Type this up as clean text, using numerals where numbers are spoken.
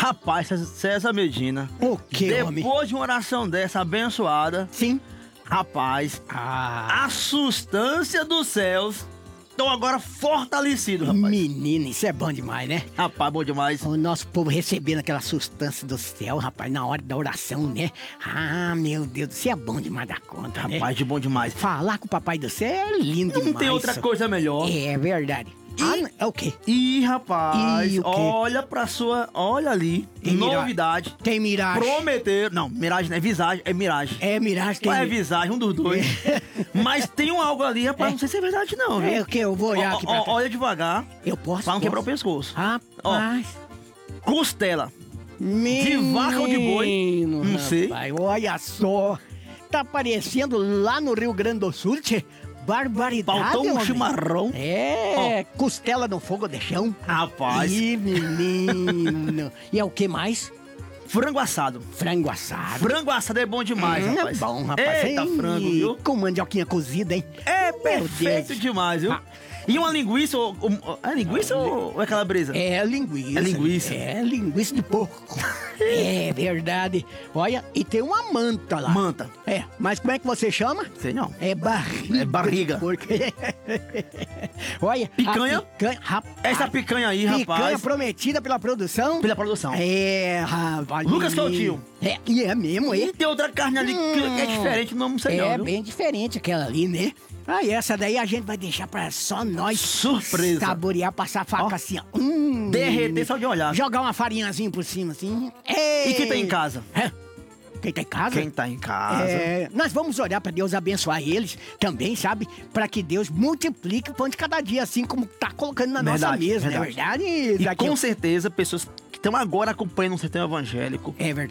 Rapaz, César Medina. O que, homem? Depois de uma oração dessa abençoada, Sim. rapaz, Ah, a sustância dos céus estão agora fortalecidos, rapaz. menino, isso é bom demais, né? Rapaz, bom demais. O nosso povo recebendo aquela sustância do céu, rapaz, na hora da oração, né? Ah, meu Deus, isso é bom demais da conta, né? Rapaz, de bom demais. Falar com o papai do céu é lindo demais. Não tem outra coisa melhor. É verdade. É o quê? Ih, rapaz, Ih, o quê? olha pra sua... Olha ali, Tem novidade. Tem miragem. Prometer... Não, miragem não é visagem, é miragem. É miragem. Ou é visagem, um dos dois. Mas tem algo ali, rapaz, É. não sei se é verdade não, viu? É o quê? Eu vou olhar aqui pra cá. Olha devagar, Eu posso? pra não quebrar o posso? pescoço. Rapaz. Costela. Menino, vaca ou de boi? Não sei. rapaz, olha só. Tá parecendo lá no Rio Grande do Sul, tchê. Barbaridade, Faltou um homem. chimarrão. É, costela no fogo de chão. Rapaz, Ih, menino. E é o que mais? frango assado. Frango assado. Frango assado é bom demais, É rapaz. bom, rapaz. Eita, Ei, frango, viu? Com mandioquinha cozida, hein? É Meu perfeito Deus. demais, viu? Ah. E uma linguiça, é linguiça ou é calabresa? É linguiça. É linguiça. É linguiça de porco. É verdade. Olha, e tem uma manta lá. Manta. É, mas como é que você chama? Sei não. É barriga. É barriga. de porco. Olha, Picanha? a picanha, Essa picanha aí, picanha rapaz. prometida pela produção. Pela produção. É, rapaz. Lucas menino. Coutinho. É, e é mesmo, E é? tem outra carne ali que é diferente, não sei não, É viu? bem diferente aquela ali, né? Aí essa daí a gente vai deixar pra só nós Surpresa. saborear, passar a faca Ó. assim, ó. Derreter só de olhar. Jogar uma farinhazinha por cima, assim. E quem tá em casa? É. Quem tá em casa? Quem tá em casa? É, nós vamos orar pra Deus abençoar eles também, sabe? Pra que Deus multiplique o pão de cada dia, assim como tá colocando na nossa Verdade, mesa, verdade. não é verdade? E Daqui com a- certeza, pessoas que estão agora acompanhando o Sertão Evangélico É verdade.